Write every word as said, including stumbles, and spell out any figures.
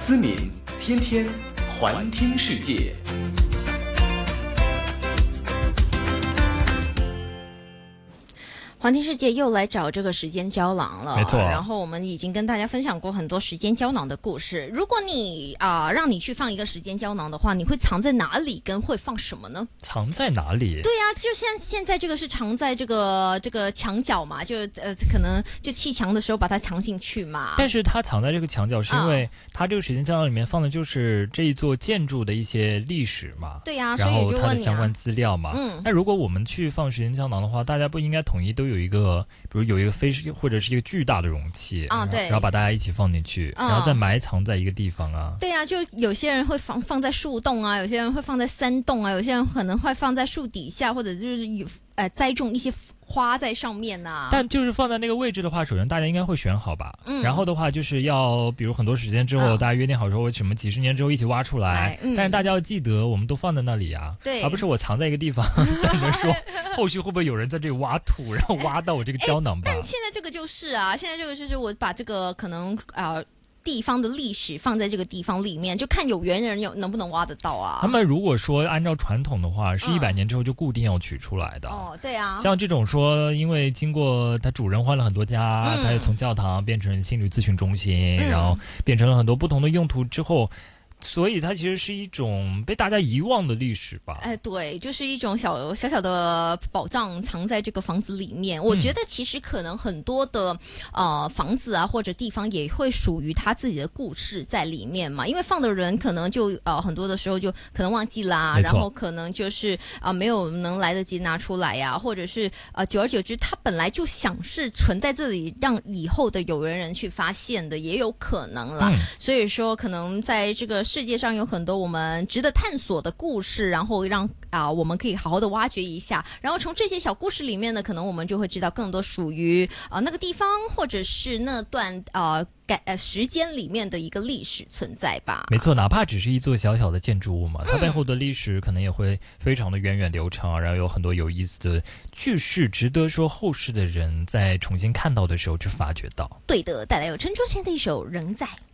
思敏天天环听世界。 环听世界又来找这个时间胶囊了， 没错。 然后我们已经跟大家分享过很多时间胶囊的故事。如果你啊、呃、让你去放一个时间胶囊的话，你会藏在哪里？跟会放什么呢？ 藏在哪里？ 对啊，就现现在这个是藏在这个这个墙角嘛，就呃可能就砌墙的时候把它藏进去嘛。 但是它藏在这个墙角，是因为它这个时间胶囊里面放的就是这一座建筑的一些历史嘛。 对啊， 然后它的相关啊、 资料嘛。 嗯。 那如果我们去放时间胶囊的话，大家不应该统一都有一个，比如有一个非或者是一个巨大的容器啊，对， 然后把大家一起放进去， 嗯、 然后再埋藏在一个地方啊。 对啊，就有些人会放放在树洞啊，有些人会放在山洞啊，有些人可能会放在树底下，或者就是有呃栽种一些花在上面啊。 但就是放在那个位置的话，首先大家应该会选好吧。 嗯。 然后的话就是要，比如很多时间之后，嗯、大家约定好说什么几十年之后一起挖出来。嗯、但是大家要记得，我们都放在那里啊， 对， 而不是我藏在一个地方等着说后续会不会有人在这里挖土，然后挖到我这个胶囊吧。 但现在这个就是啊，现在这个就是我把这个可能啊。呃地方的历史放在这个地方里面，就看有缘人有能不能挖得到啊。 他们如果说按照传统的话，是一百年之后就固定要取出来的。 嗯、哦，对啊。 像这种说，因为经过它主人换了很多家， 嗯、 它也从教堂变成心理咨询中心， 嗯、 然后变成了很多不同的用途之后。所以它其实是一种被大家遗忘的历史吧？ 哎，对，就是一种小小小的宝藏藏在这个房子里面。我觉得其实可能很多的呃房子啊或者地方也会属于他自己的故事在里面嘛，因为放的人可能就呃很多的时候就可能忘记啦，然后可能就是啊、呃、没有能来得及拿出来呀、啊，或者是呃久而久之他本来就想是存在这里让以后的有缘人去发现的，也有可能啦。嗯、所以说可能在这个世界上有很多我们值得探索的故事，然后让啊、呃、我们可以好好的挖掘一下，然后从这些小故事里面呢，可能我们就会知道更多属于呃那个地方或者是那段呃改呃时间里面的一个历史存在吧。 没错，哪怕只是一座小小的建筑物嘛，它背后的历史可能也会非常的源远流长，然后有很多有意思的句式，值得说后世的人在重新看到的时候去发掘到。 对的，带来有陈卓贤的一首《仍在》。